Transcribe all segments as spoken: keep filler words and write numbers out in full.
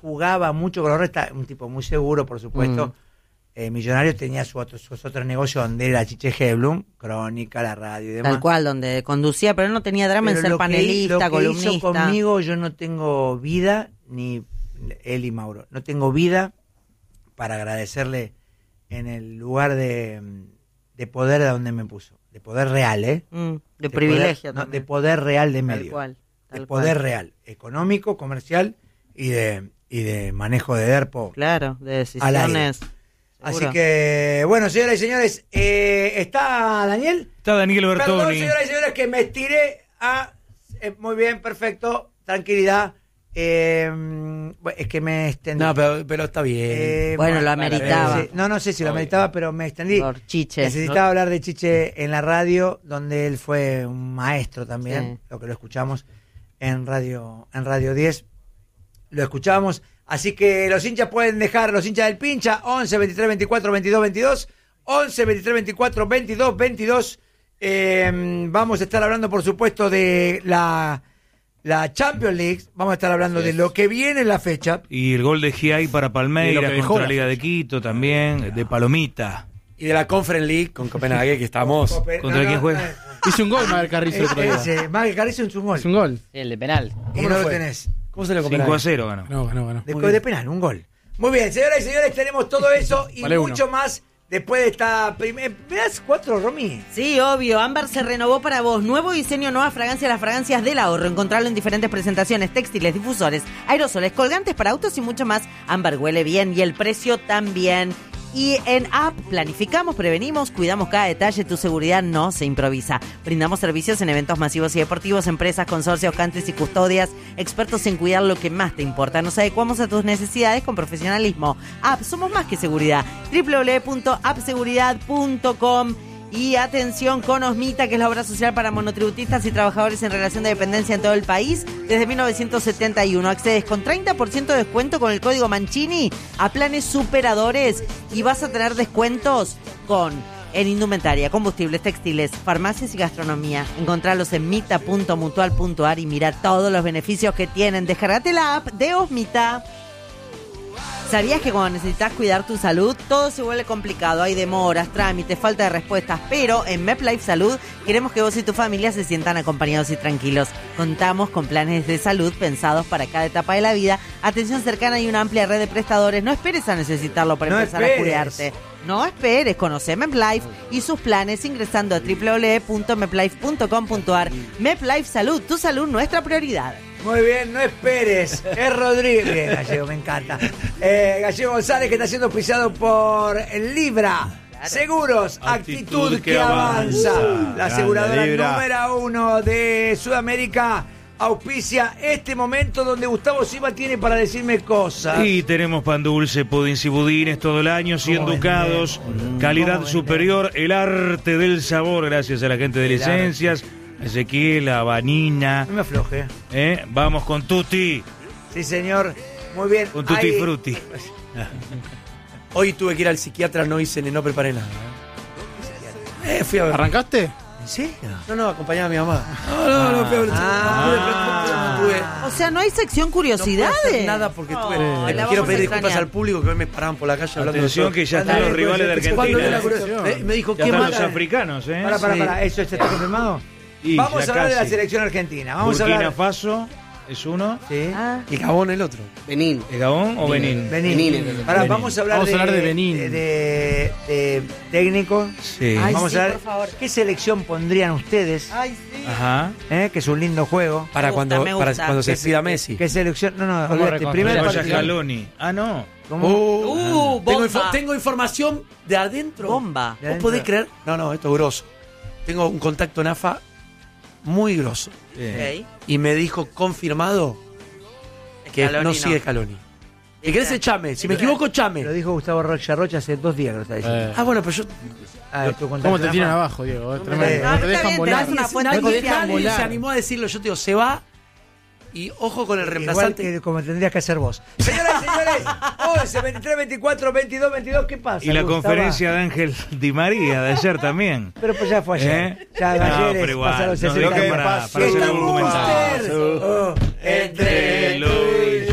jugaba mucho con los restos, un tipo muy seguro, por supuesto. Mm. Eh, Millonarios tenía su otro, sus otros negocios donde era Chiche Heblum, Crónica, la radio y demás. Tal cual, donde conducía, pero él no tenía drama pero en ser panelista, que, lo que columnista. Hizo conmigo, yo no tengo vida, ni él y Mauro, no tengo vida para agradecerle en el lugar de, de poder de donde me puso. De poder real, ¿eh? Mm, de, de privilegio poder, también. No, de poder real de medio. Tal cual. Tal de poder cual. real, económico, comercial y de, y de manejo de DERPO. Claro, de decisiones. Así que, bueno, señoras y señores, eh, ¿está Daniel? Está Daniel Bertoni. Perdón, señoras y señores, que me estiré a... Eh, muy bien, perfecto, tranquilidad. Eh, es que me extendí. No, pero, pero está bien. Eh, bueno, lo ameritaba. Eh, no, no sé si lo ameritaba, pero me extendí. Por Chiche. Necesitaba ¿no? hablar de Chiche en la radio, donde él fue un maestro también, sí. Lo que lo escuchamos en Radio, en Radio diez. Lo escuchamos. Así que los hinchas pueden dejar, los hinchas del pincha, once, veintitrés, veinticuatro, veintidós, veintidós, once, veintitrés, veinticuatro, veintidós, veintidós. Eh, vamos a estar hablando, por supuesto, de la, la Champions League. Vamos a estar hablando sí. de lo que viene en la fecha. Y el gol de G I para Palmeiras contra la Liga de Quito también, de Palomita. Y de la Conference League con Copenhague, que estamos. Copen... ¿Contra no, quién no, juega? No, no. Hizo un gol Magal Carrizo. Ese, Magal Carrizo hizo un gol. Hizo un gol. El de penal. ¿Y no lo tenés? ¿Cómo se le cinco a cero ganó. No, ganó, ganó. De, de penal, un gol. Muy bien, señoras y señores, tenemos todo eso y vale mucho uno. Más después de esta primera... ¿Me das cuatro, Romy? Sí, obvio. Ámbar se renovó para vos. Nuevo diseño, nueva fragancia, las fragancias del ahorro. Encontrarlo en diferentes presentaciones, textiles, difusores, aerosoles, colgantes para autos y mucho más. Ámbar huele bien y el precio también. Y en App planificamos, prevenimos, cuidamos cada detalle, tu seguridad no se improvisa. Brindamos servicios en eventos masivos y deportivos, empresas, consorcios, countries y custodias, expertos en cuidar lo que más te importa. Nos adecuamos a tus necesidades con profesionalismo. App, somos más que seguridad. doble u doble u doble u punto app seguridad punto com. Y atención con Osmita, que es la obra social para monotributistas y trabajadores en relación de dependencia en todo el país. Desde mil novecientos setenta y uno accedes con treinta por ciento de descuento con el código Mancini a planes superadores y vas a tener descuentos con en indumentaria, combustibles, textiles, farmacias y gastronomía. Encontralos en mita punto mutual punto ar y mira todos los beneficios que tienen. Descargate la app de Osmita. ¿Sabías que cuando necesitas cuidar tu salud, todo se vuelve complicado? Hay demoras, trámites, falta de respuestas, pero en MedLife Salud queremos que vos y tu familia se sientan acompañados y tranquilos. Contamos con planes de salud pensados para cada etapa de la vida, atención cercana y una amplia red de prestadores. No esperes a necesitarlo para no empezar esperes. a cuidarte. No esperes, conoce MedLife y sus planes ingresando a doble u doble u doble u punto medlife punto com punto ar. MedLife Salud, tu salud, nuestra prioridad. Muy bien, no esperes. Es Rodríguez. Bien, Gallego, me encanta. Eh, Gallego González, que está siendo auspiciado por Libra. Claro. Seguros, actitud, actitud que, que avanza. avanza. La aseguradora número uno de Sudamérica auspicia este momento donde Gustavo Silva tiene para decirme cosas. Y tenemos pan dulce, pudins y budines todo el año, cien ducados, calidad superior, el arte del sabor, gracias a la gente de el licencias. Arte. Ezequiel, Vanina. No me afloje. ¿Eh? Vamos con Tutti. Sí, señor. Muy bien. Con Tutti Ahí... Frutti. Hoy tuve que ir al psiquiatra, no hice ni no preparé nada. Eh, fui a ver. ¿Arrancaste? ¿En serio? No, no, acompañaba a mi mamá. No, no, no, fui a ver. Ah. No, no, no, o sea, no hay sección curiosidades. No pude nada porque tuve. Oh, eh, quiero pedir disculpas al público que hoy me paraban por la calle hablando. Atención, de que ya están los rivales de Argentina. Me, me dijo que quién los africanos, ¿eh? Para, para, para. ¿Eso está confirmado? Y vamos a hablar casi. de la selección argentina. Vamos Burkina a hablar. Faso es uno. Sí. Ah. Y Gabón el otro. Benín. ¿Es Gabón o Benín? Benín. Benín. Benín. Ahora, vamos a hablar, vamos de, a hablar de Benín. De, de, de técnico. Sí. Ay, vamos sí, a ver por favor. qué selección pondrían ustedes. Ay, sí. Ajá. ¿Eh? Que es un lindo juego. Para Me cuando, gusta, me para gusta. cuando se ¿Qué, despida Messi. ¿Qué selección? No, no, ¿Cómo olvídate. Primero Vaya partido. Scaloni. Ah, no. ¿Cómo? Uh, Uh, tengo, bomba. info- tengo información de adentro. Bomba. De ¿Vos adentro. podés creer? No, no, esto es grosso. Tengo un contacto en A F A muy grosso. Okay. Y me dijo confirmado que Scaloni no no. sigue Scaloni. Si querés echame, si me equivoco, echame. Lo dijo Gustavo Rocha Rocha hace dos días que lo está diciendo. Eh. Ah, bueno, pero yo. Ah, tu contacto ¿Cómo te en tiran AFA. abajo, Diego? Es No, tremendo. no, No te está dejan bien, volar. te das una fuente Nadie, No te dejan nadie volar. se animó a decirlo. Yo te digo, se va. Y ojo con el Igual reemplazante. que como tendrías que hacer vos. Señoras y señores, once, veintitrés, veinticuatro, veintidós, veintidós, ¿qué pasa? Y la Gustavo? conferencia de Ángel Di María de ayer también. Pero pues ya fue ayer. ¿Eh? Ya No, ayer pero es- igual, pasaron no, sesenta lo que años. para- ¿Qué para hacer está un documental. usted? Oh, Entre lo y yo. Lo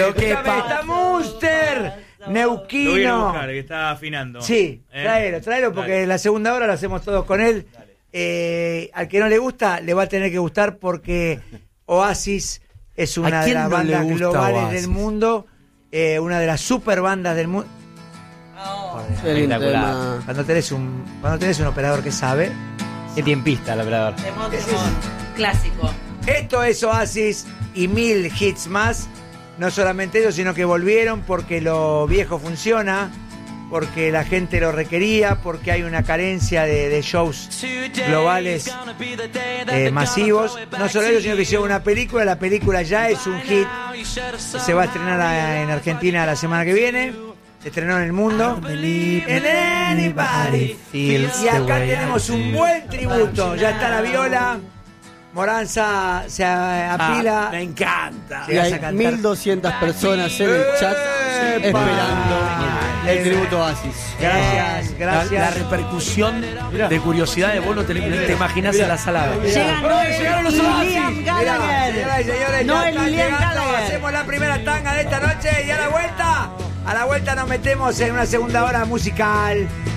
Lo que Escúchame, pasa. está Munster, Lo voy a ir a Neuquino. buscar, que está afinando. Sí, ¿Eh? tráelo, tráelo, porque Dale. la segunda hora lo hacemos todos con él. Eh, al que no le gusta, le va a tener que gustar porque Oasis es una ¿A de quién las no le bandas gusta globales Oasis? del mundo, eh, una de las super bandas del mundo. Qué lindo Espectacular. tema. Cuando tenés un, cuando tenés un operador que sabe. Qué tiempista el operador. Temón, Ese temón. Clásico. Esto es Oasis y mil hits más. No solamente eso, sino que volvieron porque lo viejo funciona, porque la gente lo requería, porque hay una carencia de, de shows globales eh, masivos. No solo eso, sino que hicieron una película. La película ya es un hit. Se va a estrenar a- en Argentina la semana que viene. Se estrenó en el mundo. En anybody. Y acá tenemos un buen tributo. Ya está la viola. Moranza se a- apila. Ah, me encanta. Y Llegas hay a cantar. mil doscientas personas en el chat ¡Epa! esperando el tributo a Oasis. Gracias, La, gracias. la repercusión de curiosidad de vos no te, no te imaginás en la salada. Llega Noel y Liam Mirá, Gallagher. señoras y señores, ya Noel están y Liam llegando. Gallagher. Hacemos la primera tanga de esta noche y a la vuelta, a la vuelta nos metemos en una segunda hora musical.